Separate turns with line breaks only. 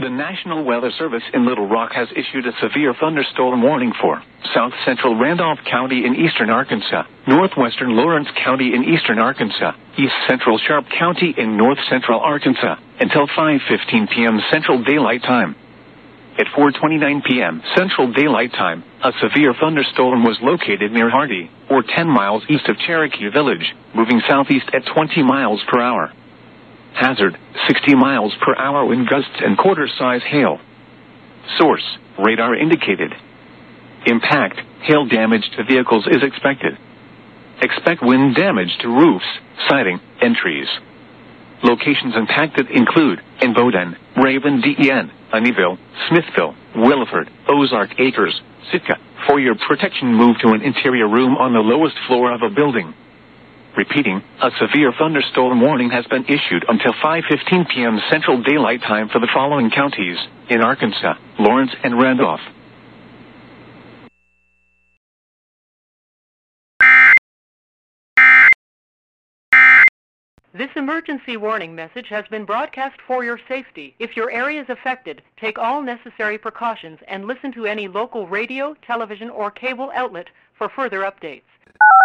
The National Weather Service in Little Rock has issued a severe thunderstorm warning for south central Randolph County in eastern Arkansas, northwestern Lawrence County in eastern Arkansas, east central Sharp County in north central Arkansas, until 5:15 p.m. Central Daylight Time. At 4:29 p.m. Central Daylight Time, a severe thunderstorm was located near Hardy, or 10 miles east of Cherokee Village, moving southeast at 20 miles per hour. Hazard, 60 miles per hour wind gusts and quarter-size hail. Source, radar indicated. Impact, hail damage to vehicles is expected. Expect wind damage to roofs, siding, and trees. Locations impacted include Bowden, Raven Den, Honeyville, Smithville, Williford, Ozark Acres, Sitka. For your protection, move to an interior room on the lowest floor of a building. Repeating, a severe thunderstorm warning has been issued until 5:15 p.m. Central Daylight Time for the following counties in Arkansas, Lawrence, and Randolph.
This emergency warning message has been broadcast for your safety. If your area is affected, take all necessary precautions and listen to any local radio, television, or cable outlet for further updates.